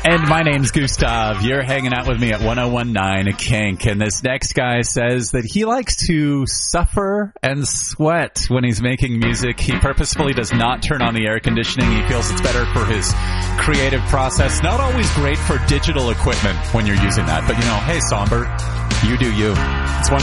And my name's Gustav. You're hanging out with me at 1019 Kink. And this next guy says that he likes to suffer and sweat when he's making music. He purposefully does not turn on the air conditioning. He feels it's better for his creative process. Not always great for digital equipment when you're using that. But, hey, Somber, you do you. It's 1019